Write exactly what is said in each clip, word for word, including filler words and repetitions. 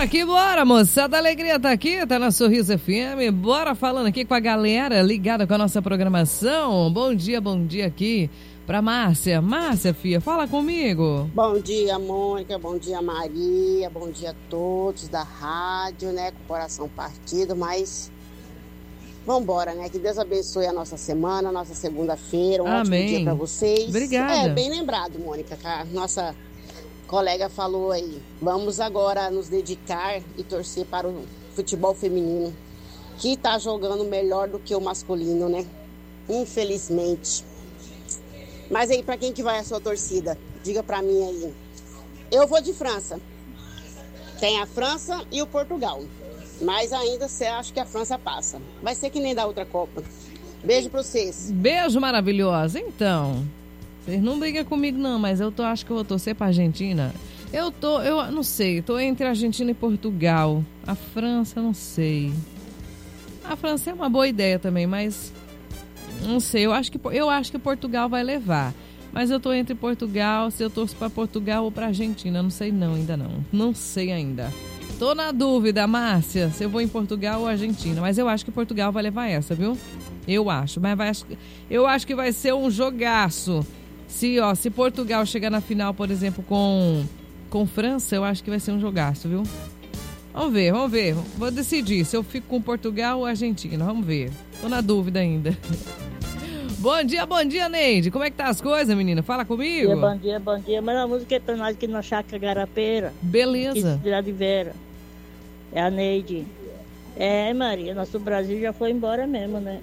Bora que bora, moçada. A alegria tá aqui, tá na Sorriso F M. Bora falando aqui com a galera ligada com a nossa programação. Bom dia, bom dia aqui pra Márcia. Márcia, filha, fala comigo. Bom dia, Mônica. Bom dia, Maria. Bom dia a todos da rádio, né? Com o coração partido, mas vambora, né? Que Deus abençoe a nossa semana, a nossa segunda-feira. Um Amém. ótimo dia pra vocês. Obrigada. É, bem lembrado, Mônica, que a nossa colega falou aí. Vamos agora nos dedicar e torcer para o futebol feminino, que tá jogando melhor do que o masculino, né? Infelizmente. Mas aí, pra quem que vai a sua torcida? Diga pra mim aí. Eu vou de França. Tem a França e o Portugal. Mas ainda você acha que a França passa. Vai ser que nem da outra Copa. Beijo pra vocês. Beijo maravilhosa. Então, vocês não brigam comigo não, mas eu tô, acho que eu vou torcer pra Argentina. Eu tô, eu não sei, tô entre Argentina e Portugal. A França, não sei. A França é uma boa ideia também, mas não sei, eu acho que, eu acho que Portugal vai levar. Mas eu tô entre Portugal, se eu torço pra Portugal ou pra Argentina, não sei não, ainda não. Não sei ainda. Tô na dúvida, Márcia, se eu vou em Portugal ou Argentina. Mas eu acho que Portugal vai levar essa, viu? Eu acho, mas vai, eu acho que vai ser um jogaço. Se, ó, se Portugal chegar na final, por exemplo, com, com França, eu acho que vai ser um jogaço, viu? Vamos ver, vamos ver. Vou decidir se eu fico com Portugal ou Argentina. Vamos ver. Tô na dúvida ainda. Bom dia, bom dia, Neide. Como é que tá as coisas, menina? Fala comigo. Bom dia, bom dia. Mas a música é pra nós aqui na Chácara Garapeira. Beleza. Aqui de Vera. É a Neide. É, Maria, nosso Brasil já foi embora mesmo, né?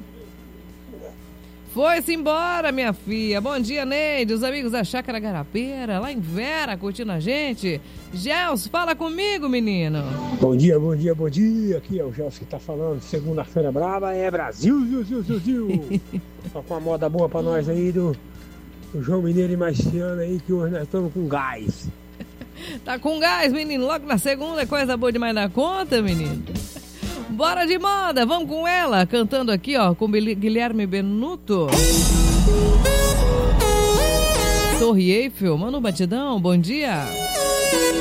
Foi-se embora, minha filha. Bom dia, Neide. Os amigos da Chácara Garapeira, lá em Vera, curtindo a gente. Gelson, fala comigo, menino. Bom dia, bom dia, bom dia. Aqui é o Gelson que tá falando. Segunda-feira braba é Brasil, Zil, Zil, Zil, Zil. Só com uma moda boa pra nós aí do, do João Mineiro e Marciano aí, que hoje nós estamos com gás. Tá com gás, menino. Logo na segunda é coisa boa demais na conta, menino. Bora de moda, vamos com ela, cantando aqui, ó, com Guilherme Benuto. Torre Eiffel, Manu Batidão, bom dia.